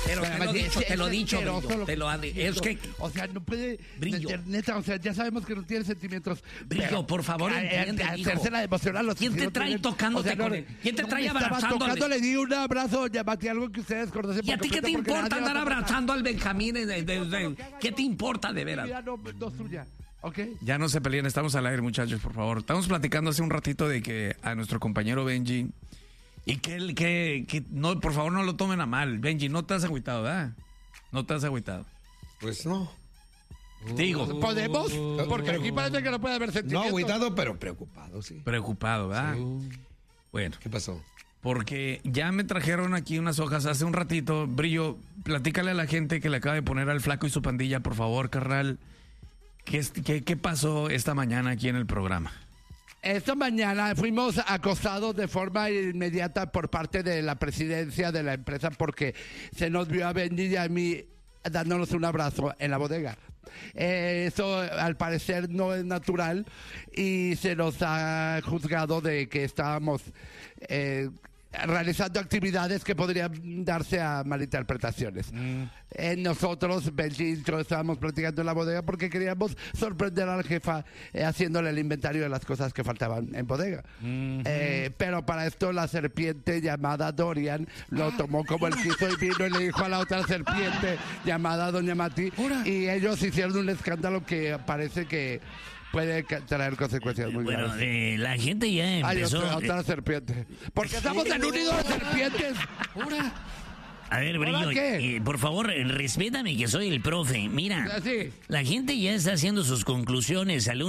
Pero te lo he dicho, Brillo, te lo ha dicho. Es que... O sea, no puede... Brillo. Neta, o sea, ya sabemos que no tiene sentimientos. Brillo, por favor, entiende, hacerse la emocional. ¿Quién te trae tocándote con él? ¿Quién te trae abrazándole? Le di un abrazo, llamate algo que ustedes conocen. ¿Y a ti qué te importa andar abrazando al Benjamín? ¿Qué te importa de veras? No suya. Okay. Ya no se peleen, estamos al aire, muchachos, por favor. Estamos platicando hace un ratito de que a nuestro compañero Benji y que no, por favor, no lo tomen a mal. Benji, no te has agüitado, ¿verdad? No te has agüitado. Pues no. Digo. ¿Podemos? Porque aquí parece que no puede haber sentimientos. No agüitado, pero preocupado, sí. Preocupado, ¿verdad? Sí. Bueno. ¿Qué pasó? Porque ya me trajeron aquí unas hojas hace un ratito. Brillo, platícale a la gente que le acaba de poner al Flaco y su pandilla, por favor, carnal. ¿Qué pasó esta mañana aquí en el programa? Esta mañana fuimos acosados de forma inmediata por parte de la presidencia de la empresa porque se nos vio a Benji y a mí dándonos un abrazo en la bodega. Eso al parecer no es natural y se nos ha juzgado de que estábamos realizando actividades que podrían darse a malinterpretaciones. Nosotros, Benji y yo, estábamos platicando en la bodega porque queríamos sorprender a la jefa haciéndole el inventario de las cosas que faltaban en bodega. Pero para esto la serpiente llamada Dorian lo tomó como el quiso y vino y le dijo a la otra serpiente llamada Doña Mati y ellos hicieron un escándalo que parece que puede traer consecuencias muy graves. La gente ya empezó... otra serpiente. Porque estamos en un nido de serpientes. A ver, Brillo, por favor, respétame que soy el profe. Mira, la gente ya está haciendo sus conclusiones al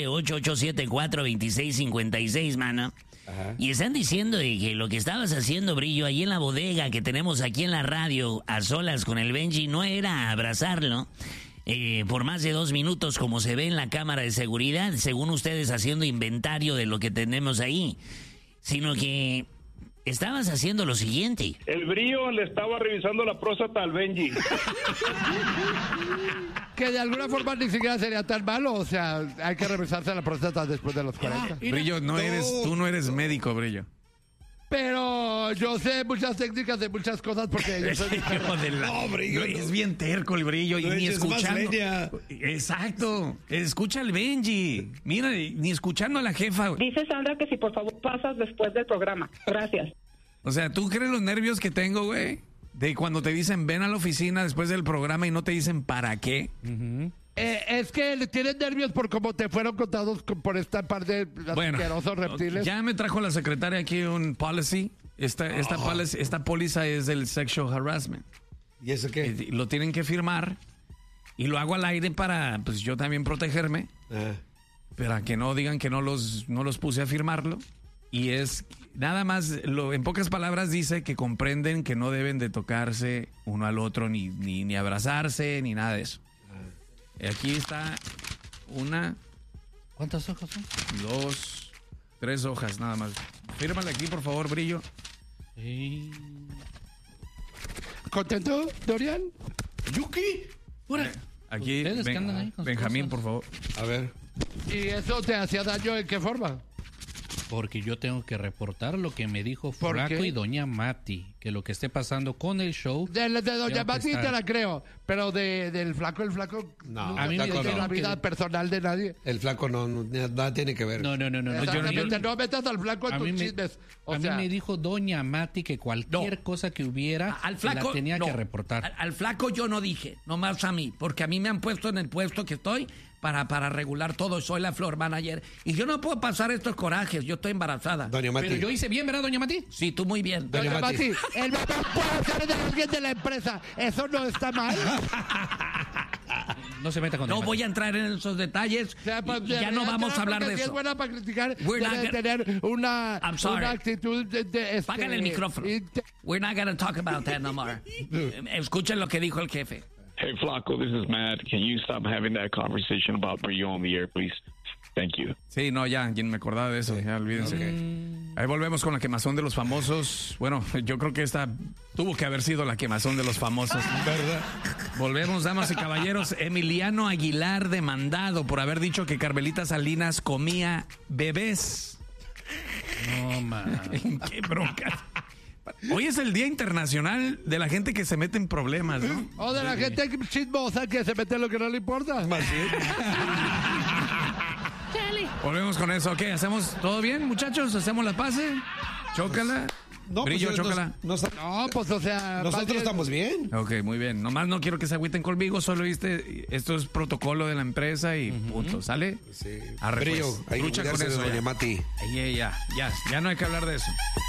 1-888-874-2656, mano. Ajá. Y están diciendo de que lo que estabas haciendo, Brillo, ahí en la bodega que tenemos aquí en la radio, a solas con el Benji, no era abrazarlo. Por más de 2 minutos, como se ve en la cámara de seguridad, según ustedes haciendo inventario de lo que tenemos ahí, sino que estabas haciendo lo siguiente. El Brillo le estaba revisando la próstata al Benji. Que de alguna forma ni siquiera sería tan malo, o sea, hay que revisarse la próstata después de los 40. Brillo, tú no eres médico, Brillo. Pero yo sé muchas técnicas de muchas cosas porque yo soy... Brillo, es bien terco el Brillo y ni escuchando. Exacto, escucha al Benji. Mira, ni escuchando a la jefa. Dice Sandra que si por favor pasas después del programa. Gracias. O sea, ¿tú crees los nervios que tengo, güey? De cuando te dicen ven a la oficina después del programa y no te dicen para qué. Es que le tienes nervios por cómo te fueron contados por esta par de asquerosos reptiles. Ya me trajo la secretaria aquí un policy. Esta póliza es del sexual harassment. ¿Y eso qué? Lo tienen que firmar y lo hago al aire para pues yo también protegerme. Para que no digan que no los puse a firmarlo. Y es nada más, en pocas palabras dice que comprenden que no deben de tocarse uno al otro, ni abrazarse, ni nada de eso. Aquí está una... ¿Cuántas hojas son? 2, 3 hojas nada más. Fírmale aquí, por favor, Brillo. ¿Contento, Dorian? ¿Yuki? Aquí, Benjamín, por favor. A ver. ¿Y eso te hacía daño en qué forma? Porque yo tengo que reportar lo que me dijo Flaco y Doña Mati, que lo que esté pasando con el show... De Doña Mati te la creo, pero del Flaco, el Flaco... No, a mí me dice la vida personal de nadie. El Flaco nada tiene que ver. No. No metas al Flaco en tus chismes. A mí me dijo Doña Mati que cualquier cosa que hubiera al Flaco, la tenía que reportar. Al Flaco yo no dije, nomás a mí, porque a mí me han puesto en el puesto que estoy para regular todo. Soy la floor manager y yo no puedo pasar estos corajes. Yo estoy embarazada. Doña Mati. Pero yo hice bien, ¿verdad, Doña Mati? Sí, tú muy bien. Doña Mati, el papá puede ser de alguien de la empresa. ¿Eso no está mal? No se meta con No voy a entrar en esos detalles. O sea, pues, ya no vamos a hablar de eso. Si es buena para criticar, debe tener una actitud de Págale el micrófono. We're not going to talk about that no more. Escuchen lo que dijo el jefe. Hey, Flaco, this is Matt. Can you stop having that conversation about Brillo on the air, please? Thank you. Sí, no, ya me acordaba de eso, ya olvídense. Ahí volvemos con la quemazón de los famosos. Bueno, yo creo que esta tuvo que haber sido la quemazón de los famosos, ¿verdad? Volvemos, damas y caballeros. Emiliano Aguilar demandado por haber dicho que Carmelita Salinas comía bebés. No, man. ¿En qué bronca? Hoy es el Día Internacional de la gente que se mete en problemas, ¿no? O de la gente chismosa que se mete en lo que no le importa. Volvemos con eso. ¿Qué? ¿Hacemos todo bien, muchachos? ¿Hacemos la pase? Chócala. No, Brillo, pues, chócala. No, pues o sea... Nosotros estamos bien. Ok, muy bien. Nomás no quiero que se agüiten conmigo, solo viste, esto es protocolo de la empresa y punto, ¿sale? Sí. Arre, Brillo, pues. hay que Lucha con cuidarse de eso doña ya. Mati. Ya no hay que hablar de eso.